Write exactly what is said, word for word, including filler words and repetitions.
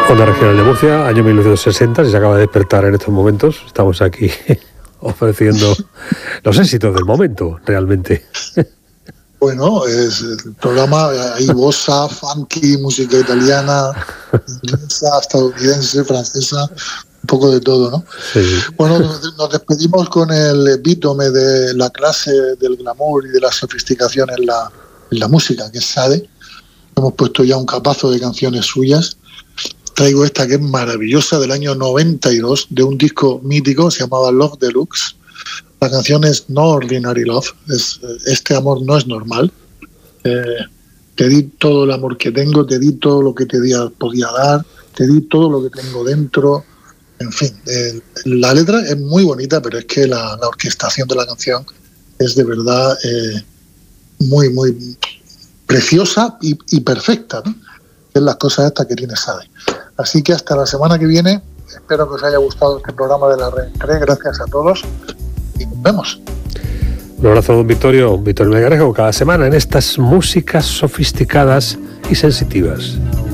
Onda Regional de Murcia, año mil novecientos sesenta, si se acaba de despertar en estos momentos. Estamos aquí ofreciendo los éxitos del momento, realmente. Bueno, es el programa, hay bossa, funky, música italiana, inglesa, estadounidense, francesa, un poco de todo, ¿no? Sí. Bueno, nos despedimos con el epítome de la clase del glamour y de la sofisticación en la, en la música, que es Sade. Hemos puesto ya un capazo de canciones suyas. Traigo esta que es maravillosa, del año noventa y dos, de un disco mítico, se llamaba Love Deluxe. La canción es No Ordinary Love, es, este amor no es normal. Eh, te di todo el amor que tengo, te di todo lo que te di, podía dar, te di todo lo que tengo dentro. En fin, eh, la letra es muy bonita, pero es que la, la orquestación de la canción es de verdad eh, muy, muy preciosa y, y perfecta, ¿no? Es las cosas estas que tiene Sade. Así que hasta la semana que viene, espero que os haya gustado este programa de la Red tres. Gracias a todos y nos vemos. Un abrazo, don Vittorio, Vittorio Melgarejo, cada semana en estas músicas sofisticadas y sensitivas.